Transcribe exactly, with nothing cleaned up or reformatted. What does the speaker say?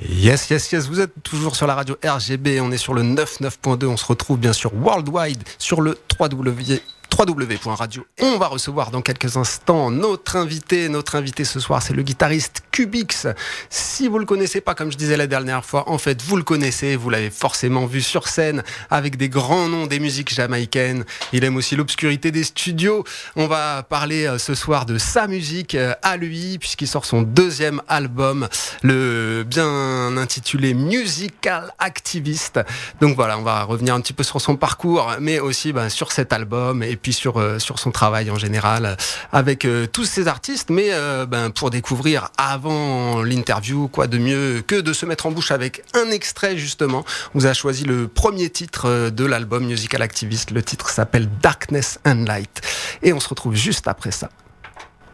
Yes, yes, yes, vous êtes toujours sur la radio R G B, on est sur le quatre-vingt-neuf point deux, on se retrouve bien sûr worldwide sur le w w w w w point radio. On va recevoir dans quelques instants notre invité. Notre invité ce soir, c'est le guitariste Cubix. Si vous le connaissez pas, comme je disais la dernière fois, en fait, vous le connaissez, vous l'avez forcément vu sur scène avec des grands noms des musiques jamaïcaines. Il aime aussi l'obscurité des studios. On va parler ce soir de sa musique à lui, puisqu'il sort son deuxième album, le bien intitulé Musical Activist. Donc voilà, on va revenir un petit peu sur son parcours, mais aussi ben, sur cet album et puis sur, euh, sur son travail en général euh, avec euh, tous ces artistes. Mais euh, ben, pour découvrir avant l'interview, quoi de mieux que de se mettre en bouche avec un extrait justement. On vous a choisi le premier titre euh, de l'album Musical Activist. Le titre s'appelle Darkness and Light. Et on se retrouve juste après ça.